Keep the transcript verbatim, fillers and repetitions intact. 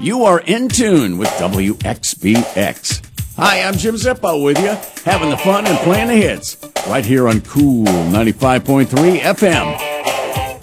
You are in tune with W X B X. Hi, I'm Jim Zippo with you, having the fun and playing the hits right here on Cool ninety-five point three F M.